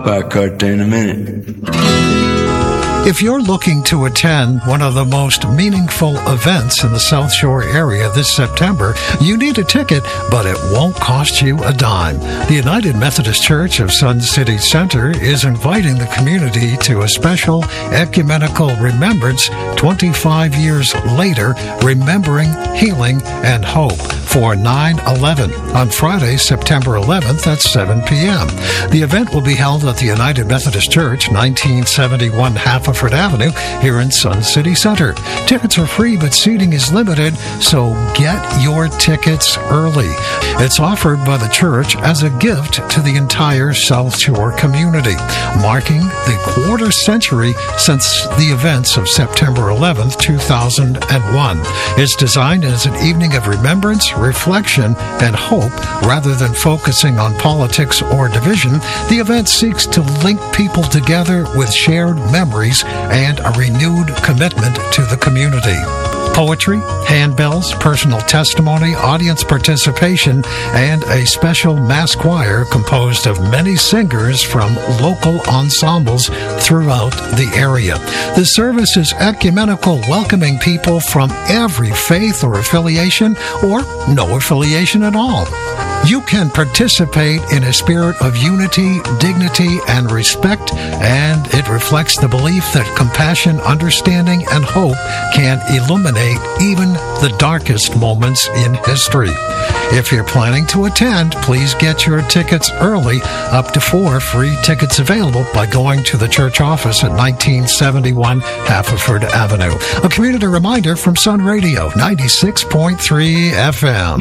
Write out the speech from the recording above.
Back out in a minute. If you're looking to attend one of the most meaningful events in the South Shore area this September, you need a ticket, but it won't cost you a dime. The United Methodist Church of Sun City Center is inviting the community to a special ecumenical remembrance 25 years later, remembering healing and hope for 9/11 on Friday, September 11th at 7 p.m. The event will be held at the United Methodist Church, 1971 Haverford Avenue, here in Sun City Center. Tickets are free, but seating is limited, so get your tickets early. It's offered by the church as a gift to the entire South Shore community, marking the quarter century since the events of September 11th, 2001. It's designed as an evening of remembrance, reflection, and hope. Rather than focusing on politics or division, the event seeks to link people together with shared memories and a renewed commitment to the community. Poetry, handbells, personal testimony, audience participation, and a special mass choir composed of many singers from local ensembles throughout the area. The service is ecumenical, welcoming people from every faith or affiliation, or no affiliation at all. You can participate in a spirit of unity, dignity, and respect, and it reflects the belief that compassion, understanding, and hope can illuminate even the darkest moments in history. If you're planning to attend, please get your tickets early, up to 4 free tickets available by going to the church office at 1971 Haverford Avenue. A community reminder from Sun Radio, 96.3 FM.